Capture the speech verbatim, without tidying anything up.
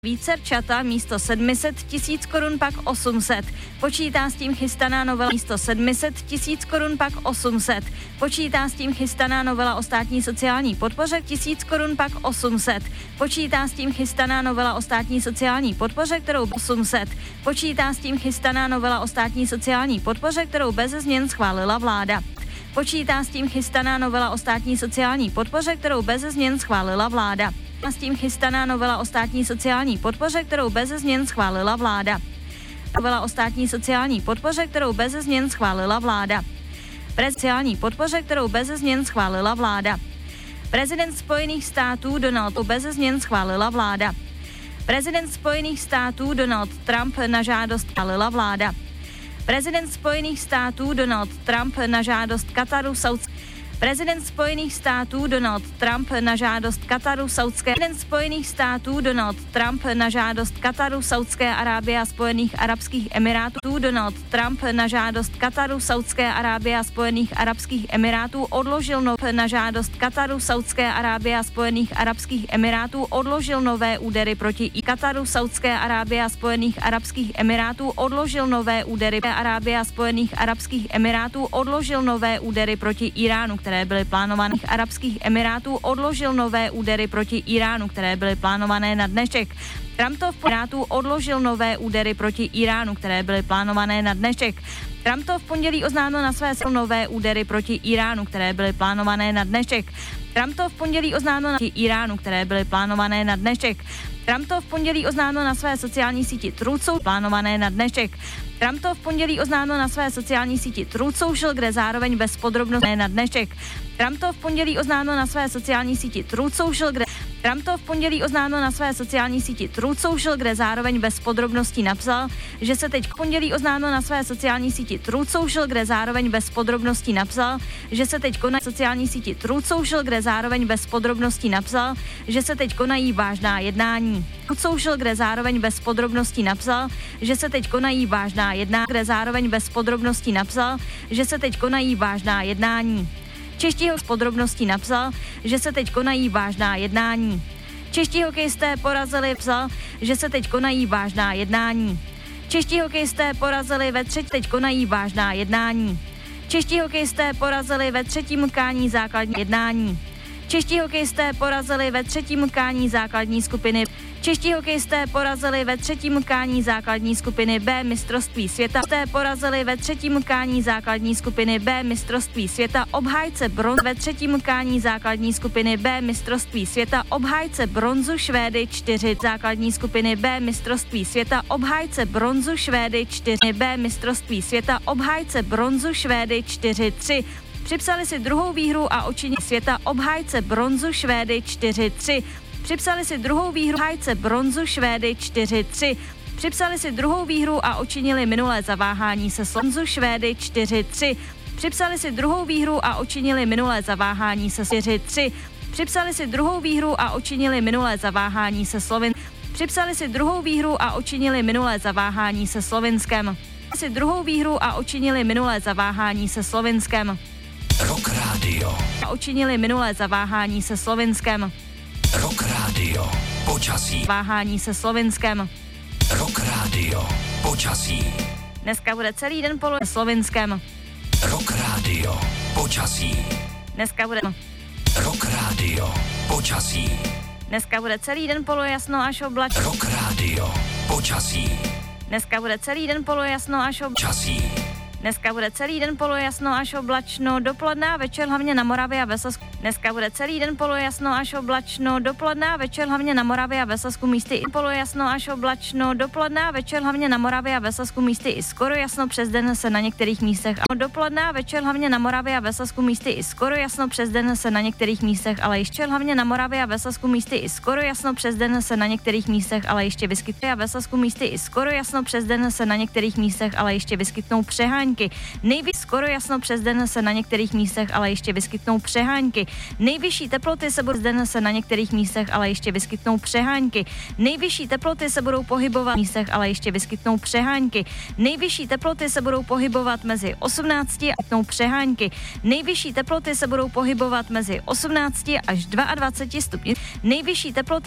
Vícerčata místo sedm set tisíc korun pak osm set. Počítá s tím chystaná novela místo sedm set tisíc korun pak osm set. Počítá s tím chystaná novela o státní sociální podpoře tisíc korun pak osm set. Počítá s tím chystaná novela o státní sociální podpoře, kterou osm set. Počítá s tím chystaná novela o státní sociální podpoře, kterou bez změn schválila vláda. Počítá s tím chystaná novela o státní sociální podpoře, kterou bez změn schválila vláda. A s tím chystaná novela o státní sociální podpoře, kterou bez změn schválila vláda. Novela o státní sociální podpoře, kterou bez změn schválila vláda. Sociální podpoře, kterou bez změn schválila vláda. Prezident Spojených států Donald Trump bez změn schválila vláda. Prezident Spojených států Donald Trump na žádost schválila vláda. Prezident Spojených států Donald Trump na žádost Kataru Saudské Prezident Spojených států Donald Trump na žádost Kataru Saudské Prezident Spojených států Donald Trump na žádost Kataru Saudské Arábie a Spojených arabských emirátů Donald Trump na žádost Kataru Saudské Arábie a Spojených arabských emirátů odložil nov na žádost Kataru Saudské Arábie a Spojených arabských emirátů odložil nové údery proti Kataru Saudské Arábie a Spojených arabských emirátů odložil nové údery Arábie a Spojených arabských emirátů odložil nové údery proti Iránu, které byly plánované arabských emirátů, odložil nové údery proti Iránu, které byly plánované na dnešek. Trump to v Iránu odložil nové údery proti Iránu, které byly plánované na dnešek. Trump to v pondělí oznámil na své nové údery proti Iránu, které byly plánované na dnešek. Trump to v pondělí oznámil na Iránu, které byly plánované na dnešek. Trump to v pondělí oznámil na své sociální síti Truth Social, plánované na dnešek. Trump to v pondělí oznámil na své sociální síti Truth Social, kde zároveň bez podrobností na dnešek. Trump to v pondělí oznámil na své sociální síti Truth Social, kde Trump to v pondělí oznámil na své sociální síti Truth Social, kde zároveň bez podrobností napsal, že se teď v pondělí oznámil na své sociální síti Truth Social, kde zároveň bez podrobností napsal, že se teď konají sociální síti Truth Social, kde zároveň bez podrobností napsal, že se teď konají vážná jednání. Truth Social, kde zároveň bez podrobností napsal, že se teď konají vážná jednání, kde zároveň bez podrobností napsal, že se teď konají vážná jednání. Čeští z podrobností napsal, že se teď konají vážná jednání. Čeští hokejisté porazili, psal, že se teď konají vážná jednání. Čeští hokejisté porazili ve třetí, teď konají vážná jednání. Čeští hokejisté porazili ve třetím utkání základní jednání. Čeští hokejisté porazili ve třetím utkání základní skupiny. Čeští hokejisté porazili ve třetím utkání základní skupiny B mistrovství světa. Porazili ve třetím utkání základní skupiny B mistrovství světa obhájce bronz ve třetím utkání základní skupiny B mistrovství světa obhájce bronzu Švédy čtyři základní skupiny B mistrovství světa obhájce bronzu Švédy čtyři B mistrovství světa obhájce bronzu Švédy čtyři tři. Připsali si druhou výhru a očinili světa obhájce bronzu Švédy čtyři tři. Připsali si druhou výhru obhájce bronzu Švédy čtyři tři. Připsali si druhou výhru a očinili minulé zaváhání se bronzu Švédy čtyři tři. Připsali si druhou výhru a očinili minulé zaváhání se čtyři tři. Připsali si druhou výhru a očinili minulé zaváhání se Slovin. Připsali si druhou výhru a očinili minulé zaváhání se Slovinskem. Si druhou výhru a očinili minulé zaváhání se Slovinskem. Rock Radio. A očinili minulé zaváhání se Slovinskem. Rock Radio. Počasí. Váhání se Slovinskem. Rock Radio. Počasí. Dneska bude celý den polo Slovinskem. Rock Radio. Počasí. Dneska bude Rock Radio. Počasí. Dneska bude celý den polojasno až oblačno. Rock Radio. Počasí. Dneska bude celý den polojasno až oblačno. Počasí. Dneska bude celý den polojasno až oblačno, dopoledne a večer hlavně na Moravě a ve Slezsku. Dneska bude celý den polojasno až oblačno, dopoledne a večer hlavně na Moravě a ve Slezsku místy i polojasno až oblačno, dopoledne a večer hlavně na Moravě a ve Slezsku místy i skoro jasno, přes den se na některých místech. A dopoledne a večer hlavně na Moravě a ve Slezsku místy i skoro jasno, přes den se na některých místech, ale ještě hlavně na Moravě a ve Slezsku místy i skoro jasno, přes den se na některých místech, ale ještě vyskytuje a ve Slezsku místy i skoro jasno, přes den se na některých místech, ale ještě vyskytnou přehánky. Nejvíc skoro jasno, přes den se na některých místech, ale ještě vyskytnou přehánky. Nejvyšší teploty se budou den se na některých místech, ale ještě vyskytnou přehánky. Nejvyšší teploty se budou pohybovat v místech, ale ještě vyskytnou přehánky. Nejvyšší teploty se budou pohybovat mezi osmnácti a přehánky. Nejvyšší teploty se budou pohybovat mezi osmnácti až dvaceti dvěma stupni. Nejvyšší teploty